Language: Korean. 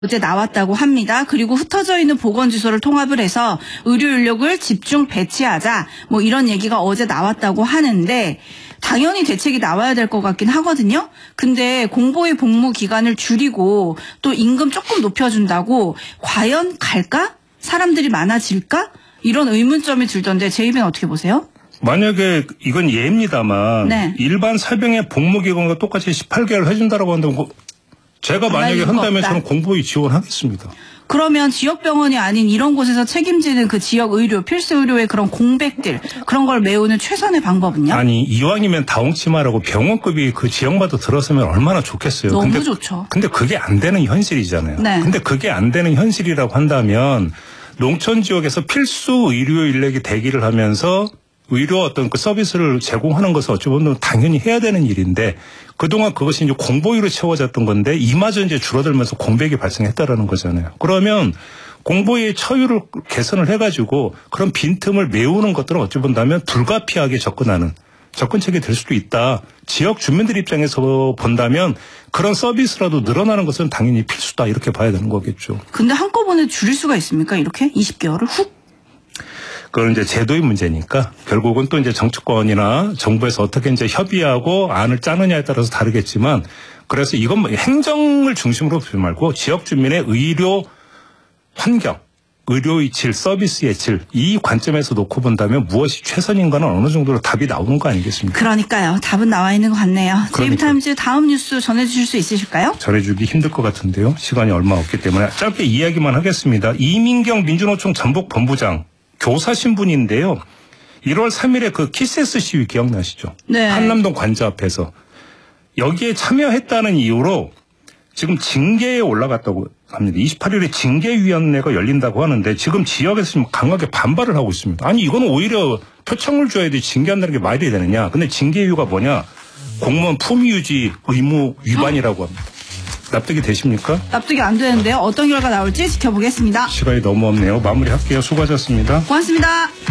어제 나왔다고 합니다. 그리고 흩어져 있는 보건주소를 통합을 해서 의료 인력을 집중 배치하자 뭐 이런 얘기가 어제 나왔다고 하는데 당연히 대책이 나와야 될 것 같긴 하거든요. 근데 공보의 복무 기간을 줄이고 또 임금 조금 높여준다고 과연 갈까? 사람들이 많아질까? 이런 의문점이 들던데 제 입엔 어떻게 보세요? 만약에 이건 예입니다만 네. 일반 사병의 복무 기간과 똑같이 18개월 해준다라고 한다면 제가 만약에 한다면 저는 공보에 지원하겠습니다. 그러면 지역병원이 아닌 이런 곳에서 책임지는 그 지역 의료, 필수 의료의 그런 공백들, 그런 걸 메우는 최선의 방법은요? 아니, 이왕이면 다홍치마라고 병원급이 그 지역마다 들어서면 얼마나 좋겠어요. 너무 좋죠. 근데 그게 안 되는 현실이잖아요. 네. 근데 그게 안 되는 현실이라고 한다면 농촌 지역에서 필수 의료 인력이 대기를 하면서 의료 어떤 그 서비스를 제공하는 것은 어찌 보면 당연히 해야 되는 일인데 그동안 그것이 이제 공보위로 채워졌던 건데 이마저 이제 줄어들면서 공백이 발생했다라는 거잖아요. 그러면 공보위의 처율을 개선을 해가지고 그런 빈틈을 메우는 것들은 어찌 본다면 불가피하게 접근하는 접근책이 될 수도 있다. 지역 주민들 입장에서 본다면 그런 서비스라도 늘어나는 것은 당연히 필수다. 이렇게 봐야 되는 거겠죠. 근데 한꺼번에 줄일 수가 있습니까? 이렇게 20개월을 훅? 그건 이제 제도의 문제니까 결국은 또 이제 정치권이나 정부에서 어떻게 이제 협의하고 안을 짜느냐에 따라서 다르겠지만 그래서 이건 뭐 행정을 중심으로 보지 말고 지역 주민의 의료 환경, 의료의 질, 서비스의 질 이 관점에서 놓고 본다면 무엇이 최선인가는 어느 정도로 답이 나오는 거 아니겠습니까? 그러니까요. 답은 나와 있는 것 같네요. 제이타임즈 다음 뉴스 전해주실 수 있으실까요? 전해주기 힘들 것 같은데요. 시간이 얼마 없기 때문에 짧게 이야기만 하겠습니다. 이민경 민주노총 전북본부장 교사 신분인데요. 1월 3일에 그 키세스 시위 기억나시죠? 네. 한남동 관저 앞에서. 여기에 참여했다는 이유로 지금 징계에 올라갔다고 합니다. 28일에 징계위원회가 열린다고 하는데 지금 지역에서 지금 강하게 반발을 하고 있습니다. 아니 이건 오히려 표창을 줘야 돼 징계한다는 게 말이 되느냐. 근데 징계 이유가 뭐냐. 공무원 품위유지 의무 위반이라고 합니다. 납득이 되십니까? 납득이 안 되는데요. 어떤 결과 나올지 지켜보겠습니다. 시간이 너무 없네요. 마무리할게요. 수고하셨습니다. 고맙습니다.